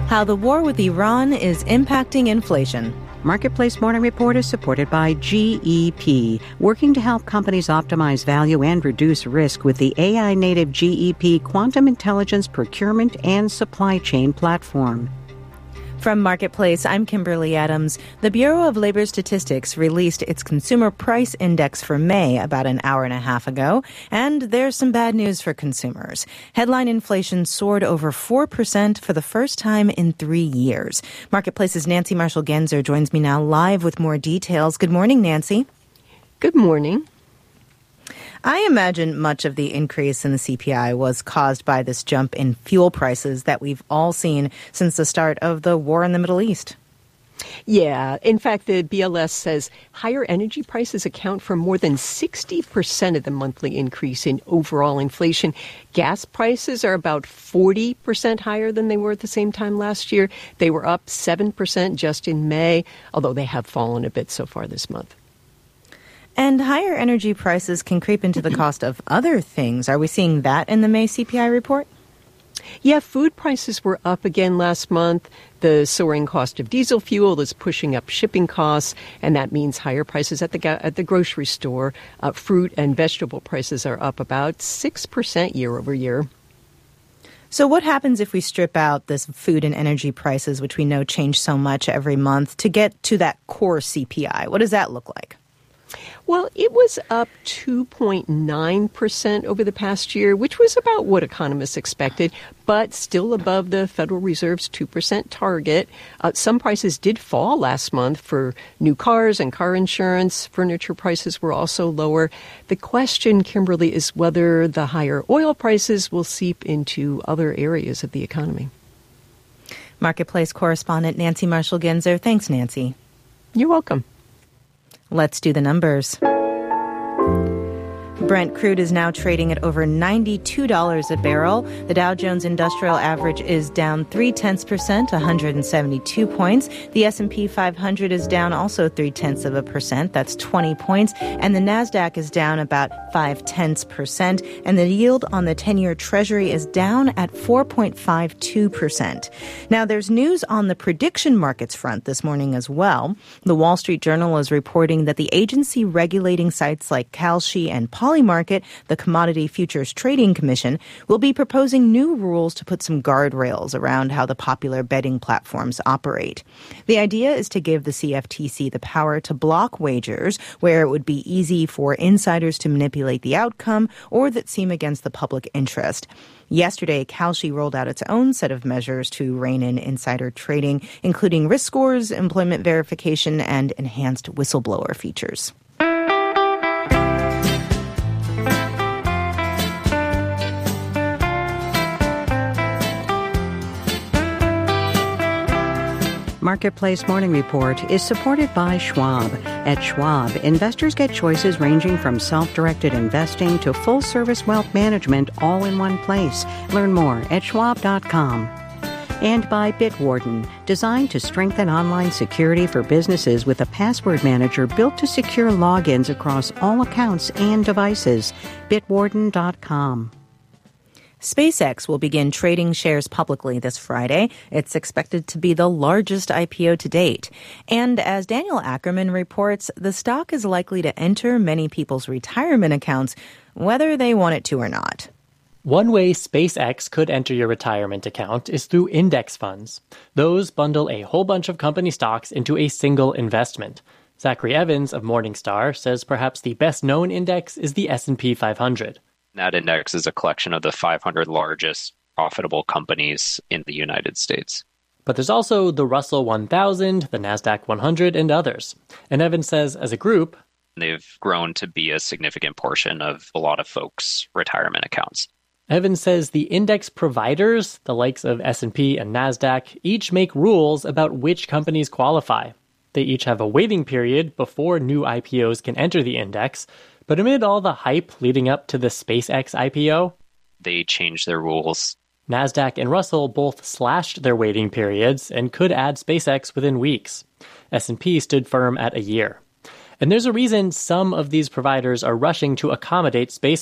How the war with Iran is impacting inflation. Marketplace Morning Report is supported by GEP, working to help companies optimize value and reduce risk with the AI-native GEP Quantum Intelligence Procurement and Supply Chain Platform. From Marketplace, I'm Kimberly Adams. The Bureau of Labor Statistics released its Consumer Price Index for May about an hour and a half ago, and there's some bad news for consumers. Headline inflation soared over 4% for the first time in 3 years. Marketplace's Nancy Marshall-Genzer joins me now live with more details. Good morning, Nancy. Good morning. I imagine much of the increase in the CPI was caused by this jump in fuel prices that we've all seen since the start of the war in the Middle East. Yeah. In fact, the BLS says higher energy prices account for more than 60% of the monthly increase in overall inflation. Gas prices are about 40% higher than they were at the same time last year. They were up 7% just in May, although they have fallen a bit so far this month. And higher energy prices can creep into the cost of other things. Are we seeing that in the May CPI report? Yeah, food prices were up again last month. The soaring cost of diesel fuel is pushing up shipping costs, and that means higher prices at the grocery store. Fruit and vegetable prices are up about 6% year over year. So what happens if we strip out this food and energy prices, which we know change so much every month, to get to that core CPI? What does that look like? Well, it was up 2.9% over the past year, which was about what economists expected, but still above the Federal Reserve's 2% target. Some prices did fall last month for new cars and car insurance. Furniture prices were also lower. The question, Kimberly, is whether the higher oil prices will seep into other areas of the economy. Marketplace correspondent Nancy Marshall-Genzer. Thanks, Nancy. You're welcome. Let's do the numbers. Brent crude is now trading at over $92 a barrel. The Dow Jones Industrial Average is down 0.3%, 172 points. The S&P 500 is down also 0.3%, that's 20 points. And the Nasdaq is down about 0.5%. And the yield on the 10-year Treasury is down at 4.52%. Now, there's news on the prediction markets front this morning as well. The Wall Street Journal is reporting that the agency regulating sites like Kalshi and Polymarket, the Commodity Futures Trading Commission, will be proposing new rules to put some guardrails around how the popular betting platforms operate. The idea is to give the CFTC the power to block wagers where it would be easy for insiders to manipulate the outcome or that seem against the public interest. Yesterday, Kalshi rolled out its own set of measures to rein in insider trading, including risk scores, employment verification, and enhanced whistleblower features. Marketplace Morning Report is supported by Schwab. At Schwab, investors get choices ranging from self-directed investing to full-service wealth management all in one place. Learn more at schwab.com. And by Bitwarden, designed to strengthen online security for businesses with a password manager built to secure logins across all accounts and devices. Bitwarden.com. SpaceX will begin trading shares publicly this Friday. It's expected to be the largest IPO to date. And as Daniel Ackerman reports, the stock is likely to enter many people's retirement accounts, whether they want it to or not. One way SpaceX could enter your retirement account is through index funds. Those bundle a whole bunch of company stocks into a single investment. Zachary Evans of Morningstar says perhaps the best-known index is the S&P 500. That index is a collection of the 500 largest profitable companies in the United States. But there's also the Russell 1000, the NASDAQ 100, and others. And Evans says, as a group, they've grown to be a significant portion of a lot of folks' retirement accounts. Evans says the index providers, the likes of S&P and NASDAQ, each make rules about which companies qualify. They each have a waiting period before new IPOs can enter the index. But amid all the hype leading up to the SpaceX IPO, they changed their rules. NASDAQ and Russell both slashed their waiting periods and could add SpaceX within weeks. S&P stood firm at a year. And there's a reason some of these providers are rushing to accommodate SpaceX.